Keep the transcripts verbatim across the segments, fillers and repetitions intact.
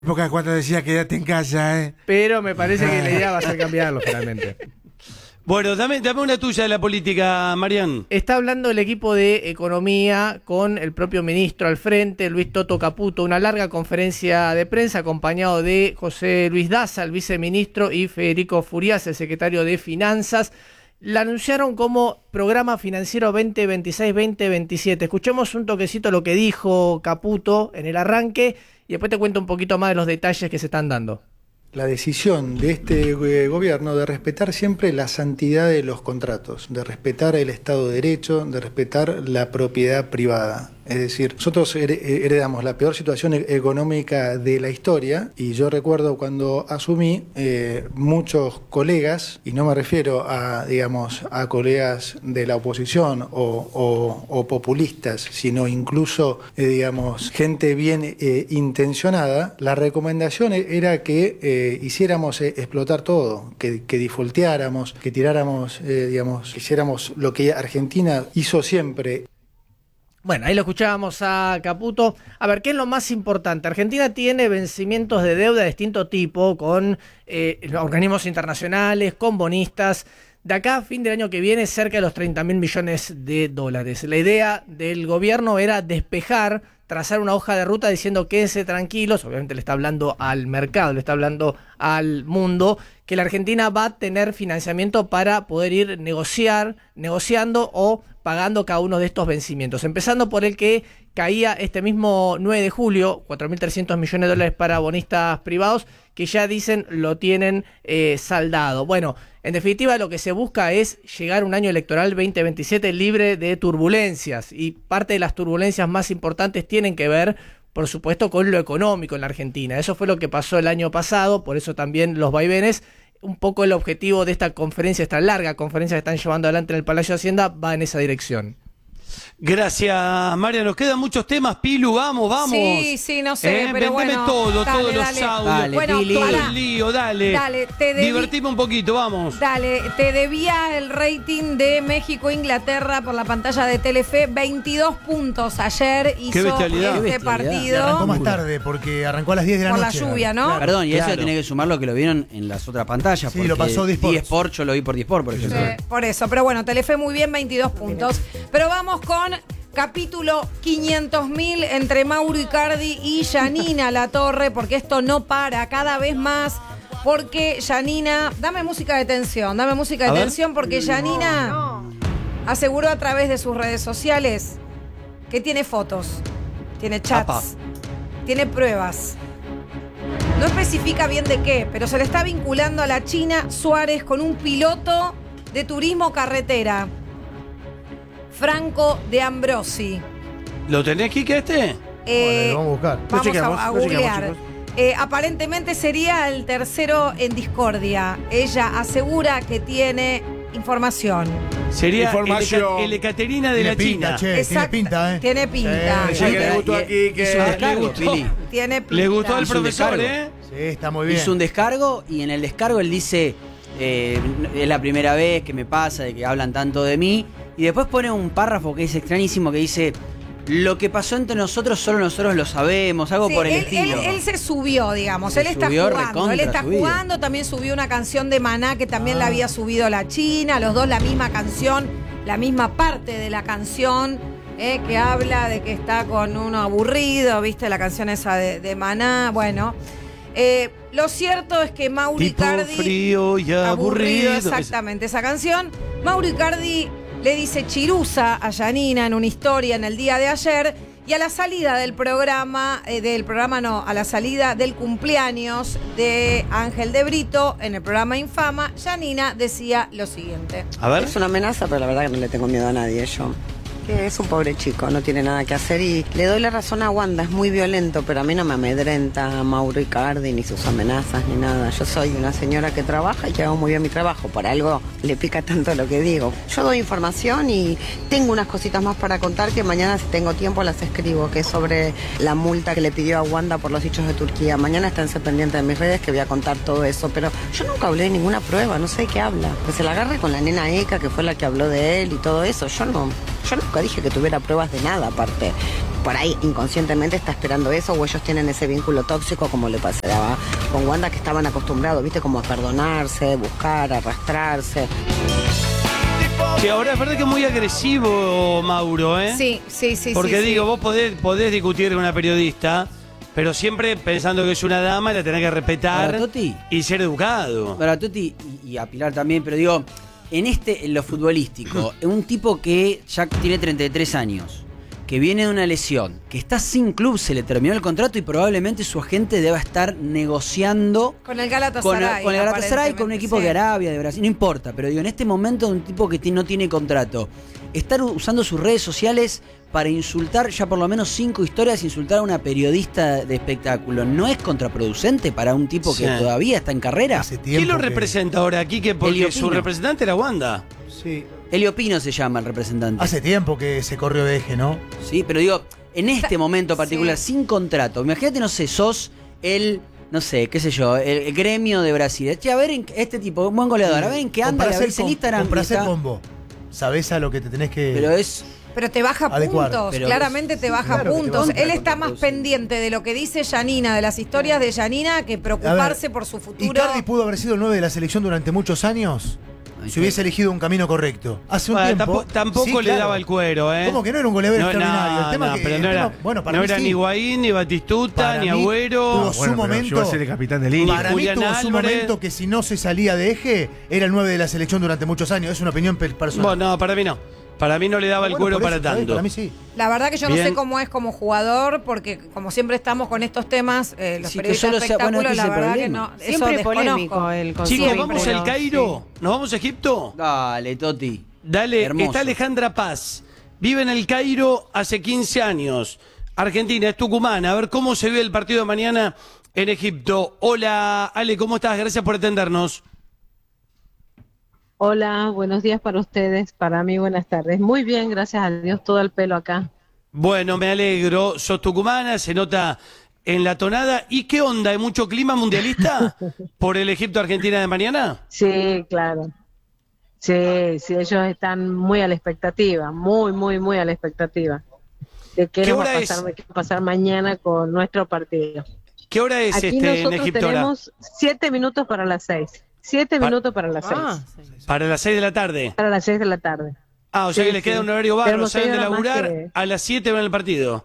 Época cuando decía quédate en casa, ¿eh? Pero me parece que la idea va a ser cambiarlo finalmente. Bueno, dame, dame una tuya de la política, Marián. Está hablando el equipo de Economía con el propio ministro al frente, Luis Toto Caputo, una larga conferencia de prensa acompañado de José Luis Daza, el viceministro, y Federico Furias, el secretario de Finanzas. La anunciaron como Programa Financiero veinte veintiséis veinte veintisiete. Escuchemos un toquecito lo que dijo Caputo en el arranque y después te cuento un poquito más de los detalles que se están dando. La decisión de este eh, gobierno de respetar siempre la santidad de los contratos, de respetar el Estado de Derecho, de respetar la propiedad privada. Es decir, nosotros heredamos la peor situación económica de la historia y yo recuerdo cuando asumí, eh, muchos colegas, y no me refiero a, digamos, a colegas de la oposición o, o, o populistas, sino incluso, eh, digamos, gente bien eh, intencionada, la recomendación era que eh, hiciéramos eh, explotar todo, que, que defaulteáramos, que tiráramos, eh, digamos, que hiciéramos lo que Argentina hizo siempre. Bueno, ahí lo escuchábamos a Caputo. A ver, ¿qué es lo más importante? Argentina tiene vencimientos de deuda de distinto tipo con eh, organismos internacionales, con bonistas. De acá a fin del año que viene, cerca de los treinta mil millones de dólares. La idea del gobierno era despejar, trazar una hoja de ruta diciendo quédense tranquilos. Obviamente le está hablando al mercado, le está hablando al mundo, que la Argentina va a tener financiamiento para poder ir negociar, negociando o pagando cada uno de estos vencimientos. Empezando por el que caía este mismo nueve de julio, cuatro mil trescientos millones de dólares para bonistas privados, que ya dicen lo tienen eh, saldado. Bueno, en definitiva lo que se busca es llegar a un año electoral veinte veintisiete libre de turbulencias, y parte de las turbulencias más importantes tienen que ver, por supuesto, con lo económico en la Argentina. Eso fue lo que pasó el año pasado, por eso también los vaivenes. Un poco el objetivo de esta conferencia, esta larga conferencia que están llevando adelante en el Palacio de Hacienda, va en esa dirección. Gracias, María. Nos quedan muchos temas, Pilu, vamos, vamos. Sí, sí, no sé, eh, pero vendeme bueno. todo, dale, todos dale. los audios, Dale, bueno, Pili, todo para, el lío, dale. Dale, te debí, Divertime un poquito, vamos. Dale, te debía el rating de México-Inglaterra por la pantalla de Telefe, veintidós puntos ayer hizo Qué bestialidad. este Qué Y partido. arrancó más tarde porque arrancó a las diez de la Por noche. la lluvia, ¿no? Claro. Perdón, y eso Claro. tiene que sumar lo que lo vieron en las otras pantallas. Sí, lo pasó Disport. Disport, yo lo vi por Disport, por ejemplo. Sí, por eso, pero bueno, Telefe muy bien, veintidós puntos. Pero vamos con capítulo quinientos mil entre Mauro Icardi y Yanina Latorre, porque esto no para cada vez más. Porque Yanina, dame música de tensión, dame música de A ver. tensión, porque Yanina aseguró a través de sus redes sociales que tiene fotos, tiene chats, Apa. tiene pruebas. No especifica bien de qué, pero se le está vinculando a la China Suárez con un piloto de turismo carretera, Franco de Ambrosi. ¿Lo tenés, Kike, este? Eh, Bueno, vamos a buscar. vamos Lo chequeamos, a, a lo chequeamos, googlear. chicos. Eh, aparentemente sería el tercero en discordia. Ella asegura que tiene información. Sería Información. el, el Ecaterina de Tiene la pinta, China. che, tiene Exacto. pinta, ¿eh? Tiene pinta. Sí, Sí, que le y- gustó y- aquí, que- hizo un Le descargo, gustó. Pili. Tiene pinta. Le gustó al Hizo un profesor, descargo. ¿eh? Sí, está muy bien. Hizo un descargo y en el descargo él dice, eh, es la primera vez que me pasa de que hablan tanto de mí. Y después pone un párrafo que es extrañísimo que dice, lo que pasó entre nosotros solo nosotros lo sabemos, algo Sí, por el él, estilo. él- él se subió, digamos. Se él está subió jugando. recontra Él está subido. jugando. También subió una canción de Maná que también Ah. la había subido la China. Los dos la misma canción, la misma parte de la canción, eh, que habla de que está con uno aburrido. ¿Viste la canción esa de, de Maná? Bueno. Eh, lo cierto es que Mauro Tipo Icardi. frío y aburrido. Exactamente, esa canción. Mauro Icardi le dice chirusa a Yanina en una historia en el día de ayer. Y a la salida del programa, eh, del programa no, a la salida del cumpleaños de Ángel de Brito, en el programa Infama, Yanina decía lo siguiente. A ver. Es una amenaza, pero la verdad que no le tengo miedo a nadie yo. Que es un pobre chico, no tiene nada que hacer y le doy la razón a Wanda, es muy violento, pero a mí no me amedrenta Mauro Icardi ni sus amenazas ni nada. Yo soy una señora que trabaja y que hago muy bien mi trabajo, por algo le pica tanto lo que digo. Yo doy información y tengo unas cositas más para contar que mañana si tengo tiempo las escribo, que es sobre la multa que le pidió a Wanda por los hechos de Turquía. Mañana esténse pendientes de mis redes que voy a contar todo eso, pero yo nunca hablé de ninguna prueba, no sé de qué habla. Que se la agarre con la nena Eka, que fue la que habló de él y todo eso. Yo no, yo nunca dije que tuviera pruebas de nada aparte. por ahí inconscientemente está esperando eso, o ellos tienen ese vínculo tóxico como le pasaba con Wanda, que estaban acostumbrados, viste, como a perdonarse, buscar, arrastrarse. Que ahora es verdad que es muy agresivo, Mauro, ¿eh? Sí, sí, sí. Porque sí, digo, sí. vos podés, podés discutir con una periodista, pero siempre pensando que es una dama, la tenés que respetar Ahora, Toti. y ser educado. Para Toti y, y a Pilar también, pero digo, en este, en lo futbolístico, un tipo que ya tiene treinta y tres años, que viene de una lesión, que está sin club, se le terminó el contrato y probablemente su agente deba estar negociando Con el Galatasaray. con el, con el Galatasaray, con un equipo sí. de Arabia, de Brasil, no importa, pero digo, en este momento un tipo que t- no tiene contrato, estar usando sus redes sociales para insultar, ya por lo menos cinco historias, insultar a una periodista de espectáculo, ¿no es contraproducente para un tipo Sí. que todavía está en carrera? Hace ¿Quién lo tiempo que- representa ahora aquí? Que porque Elio su Pino. representante era Wanda. Sí. Elio Pino se llama el representante. Hace tiempo que se corrió de eje, ¿no? Sí, pero digo, en este Sa- momento particular, sí. sin contrato, imagínate, no sé, sos el, no sé, qué sé yo, el, el gremio de Brasil. Che, a ver, en, este tipo, un buen goleador, a ver en qué anda, Comprás a ver el si en com- Instagram. comprás y el está- combo. Sabés a lo que te tenés que... Pero es... Pero te baja Adecuar. puntos, Pero- claramente te baja claro que te puntos. baja. Él está más pendiente de lo que dice Janina, de las historias de Janina, que preocuparse A ver, por su futuro. Icardi pudo haber sido el nueve de la selección durante muchos años Ay, si hubiese qué- elegido un camino correcto. Hace un Bueno, tiempo... tampo- tampoco sí, le claro. daba el cuero, ¿eh? ¿Cómo que no era un goleador No, extraordinario? no, el tema no, que, pero el no tema- era, bueno, para no mí era sí. ni Higuaín, ni Batistuta, Para ni mí Agüero. tuvo Ah, su bueno, pero momento. llegó a ser el capitán de línea. Para mí Julián tuvo su Álvarez. momento que si no se salía de eje, era el nueve de la selección durante muchos años. Es una opinión per- personal. Bueno, no, para mí no. Para mí no le daba el Bueno, cuero por para eso, está bien, tanto. Para mí sí. La verdad que yo no Bien. sé cómo es como jugador, porque como siempre estamos con estos temas, eh, los Sí, que periodistas solo de sea- bueno, espectáculos, es que la ese verdad que problema. no, eso Siempre desconozco. polémico el concepto. Chicos, Siempre, ¿vamos al no, Cairo? ¿Nos vamos a Egipto? Dale, Toti. Dale, Hermoso. está Alejandra Paz. Vive en el Cairo hace quince años. Argentina, es tucumana. A ver cómo se ve el partido de mañana en Egipto. Hola, Ale, ¿cómo estás? Gracias por atendernos. Hola, buenos días para ustedes, para mí buenas tardes. Muy bien, gracias a Dios, todo el pelo acá. Bueno, me alegro. Sos tucumana, se nota en la tonada. ¿Y qué onda? ¿Hay mucho clima mundialista por el Egipto-Argentina de mañana? Sí, claro. Sí, sí, ellos están muy a la expectativa, muy, muy, muy a la expectativa de qué, ¿Qué nos va hora a es? pasar, qué va a pasar mañana con nuestro partido. ¿Qué hora es Aquí este en nosotros Egipto ahora? tenemos siete minutos para las seis. Siete Pa- minutos para las seis. Ah, Para las seis de la tarde. Para las seis de la tarde. Ah, o sea Sí, que les sí. queda un horario bárbaro. Tenemos Salen de seis horas más laburar, que- a las siete van al partido.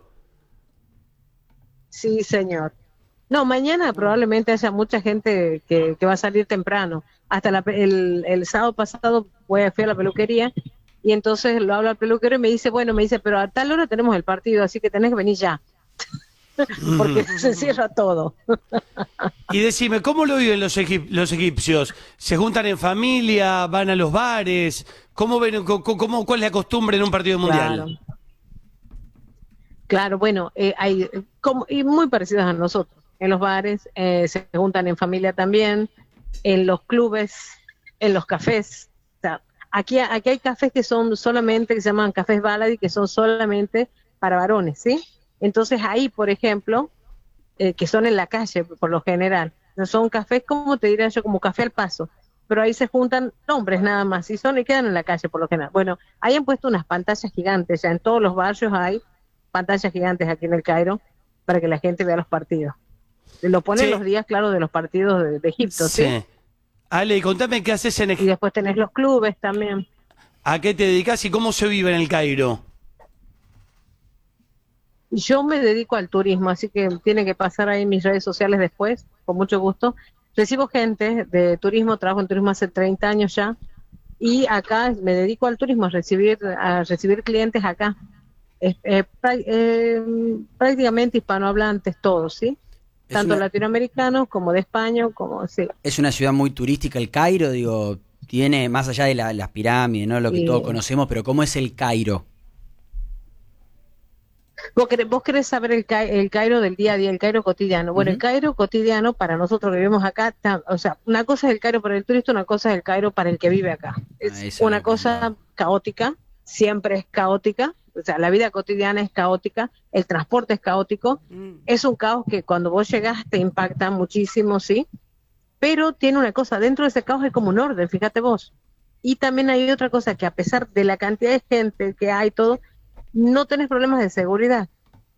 Sí, señor. No, mañana probablemente haya mucha gente que, que va a salir temprano. Hasta la pe- el, el sábado pasado fui a, fui a la peluquería y entonces lo habla el peluquero y me dice, bueno, me dice, pero a tal hora tenemos el partido, así que tenés que venir ya. Porque se cierra todo. Y decime, ¿cómo lo viven los, egip- los egipcios? ¿Se juntan en familia? ¿Van a los bares? ¿Cómo ven, co- co- cómo, ¿Cuál es la costumbre en un partido mundial? Claro. Claro, bueno, eh, hay eh, como, y muy parecidos a nosotros. En los bares eh, se juntan en familia también, en los clubes, en los cafés. O sea, aquí, aquí hay cafés que son solamente, que se llaman cafés Baladi, que son solamente para varones, ¿sí? Entonces ahí, por ejemplo, eh, que son en la calle por lo general, no son cafés, como te diría yo, como café al paso, pero ahí se juntan hombres nada más, y son y quedan en la calle por lo general. Bueno, ahí han puesto unas pantallas gigantes, ya en todos los barrios hay pantallas gigantes aquí en el Cairo para que la gente vea los partidos. Lo ponen Sí. los días, claro, de los partidos de, de Egipto, ¿sí? Sí. Ale, y contame qué haces en Y Egipto. después tenés los clubes también. ¿A qué te dedicas y cómo se vive en el Cairo? Yo me dedico al turismo, así que tiene que pasar ahí en mis redes sociales después, con mucho gusto. Recibo gente de turismo, trabajo en turismo hace treinta años ya, y acá me dedico al turismo, a recibir, a recibir clientes acá. Es- eh, prá- eh, prácticamente hispanohablantes todos, ¿sí? Es Tanto una- latinoamericanos como de España, como sí. Es una ciudad muy turística el Cairo, digo, tiene más allá de la- las pirámides, ¿no? Lo que Sí. todos conocemos, pero ¿cómo es el Cairo? ¿Vos querés, vos querés saber el, Cai- el Cairo del día a día, el Cairo cotidiano? Bueno, el Cairo cotidiano para nosotros que vivimos acá, ta- o sea, una cosa es el Cairo para el turista, una cosa es el Cairo para el que vive acá. Es Ah, esa una es la cosa pregunta. caótica, siempre es caótica, o sea, la vida cotidiana es caótica, el transporte es caótico, es un caos que cuando vos llegás te impacta muchísimo, ¿sí? Pero tiene una cosa, dentro de ese caos hay como un orden, fíjate vos. Y también hay otra cosa, que a pesar de la cantidad de gente que hay, todo, no tenés problemas de seguridad.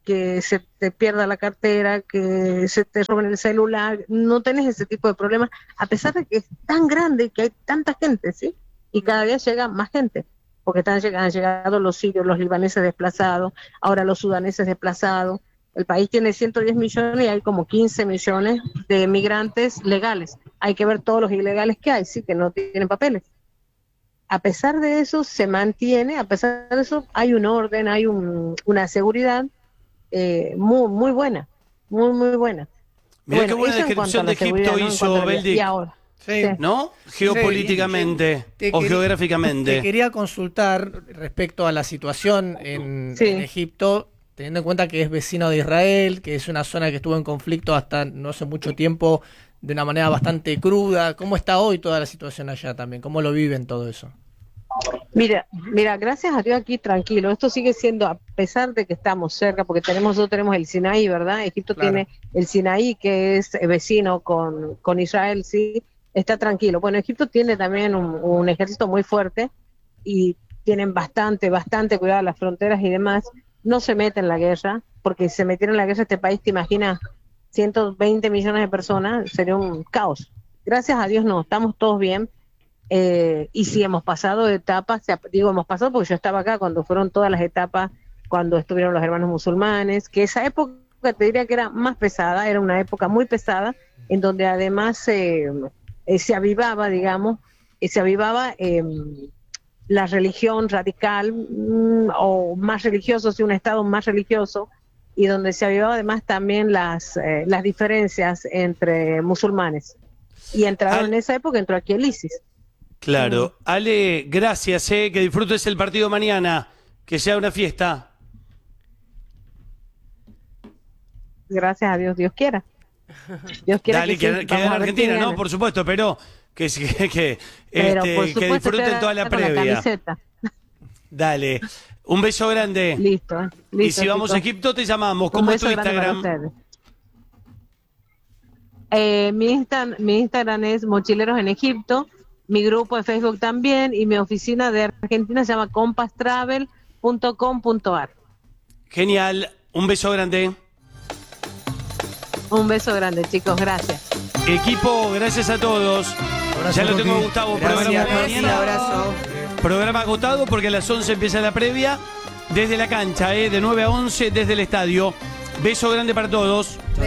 que se te pierda la cartera, que se te roben el celular, no tenés ese tipo de problemas, a pesar de que es tan grande, que hay tanta gente, ¿sí? Y cada día llega más gente, porque están llegando, han llegado los sirios, los libaneses desplazados, ahora los sudaneses desplazados. El país tiene ciento diez millones y hay como quince millones de migrantes legales. Hay que ver todos los ilegales que hay, sí, que no tienen papeles. A pesar de eso, se mantiene, a pesar de eso, hay un orden, hay un, una seguridad eh, muy, muy buena, muy, muy buena. Mirá Bueno, qué buena eso en descripción cuanto de a la seguridad, Egipto ¿no? En hizo cuanto a la- Beldic. y ahora, Sí. Sí. ¿No? Geopolíticamente Te o quería- geográficamente. Te quería consultar respecto a la situación en, Sí. en Egipto, teniendo en cuenta que es vecino de Israel, que es una zona que estuvo en conflicto hasta no hace mucho tiempo de una manera bastante cruda. ¿Cómo está hoy toda la situación allá también? ¿Cómo lo viven todo eso? Mira, mira, gracias a Dios aquí tranquilo. Esto sigue siendo, a pesar de que estamos cerca, porque tenemos nosotros tenemos el Sinaí, ¿verdad? Egipto Claro. tiene el Sinaí, que es vecino con, con Israel, sí, está tranquilo. Bueno, Egipto tiene también un, un ejército muy fuerte y tienen bastante, bastante cuidado las fronteras y demás. No se mete en la guerra, porque si se metiera en la guerra este país, te imaginas, ciento veinte millones de personas, sería un caos. Gracias a Dios no, estamos todos bien. Eh, y sí, hemos pasado etapas, se- digo hemos pasado porque yo estaba acá cuando fueron todas las etapas, cuando estuvieron los hermanos musulmanes, que esa época te diría que era más pesada, era una época muy pesada, en donde además eh, eh, se avivaba, digamos, eh, se avivaba eh, la religión radical, mm, o más religioso, sí, un estado más religioso, y donde se avivaba además también las, eh, las diferencias entre musulmanes. Y entraron Al- en esa época, entró aquí el ISIS. Claro. Ale, gracias, eh, que disfrutes el partido mañana. Que sea una fiesta. Gracias a Dios, Dios quiera. Dios quiera Dale, que, que, sí. que Vamos gane a ver Argentina, quién ¿no? gana. Por supuesto, pero que, que, que, Pero, este, por que supuesto, disfruten estoy toda la con la previa. camiseta. Dale. Un beso grande. Listo, eh. Y Listo, si vamos a chicos. Egipto, te llamamos. Un ¿Cómo es tu beso grande para Instagram? ustedes. Eh, mi, Insta- mi Instagram es Mochileros en Egipto, mi grupo de Facebook también, y mi oficina de Argentina se llama compass travel punto com punto a r. Genial. Un beso grande. Un beso grande, chicos, gracias. Equipo, gracias a todos. Abrazo, Ya lo tengo a Coqui. Gustavo. Gracias, Programa Coqui, mañana. abrazo. Programa agotado porque a las once empieza la previa. Desde la cancha, eh, de nueve a once, desde el estadio. Beso grande para todos. Chau,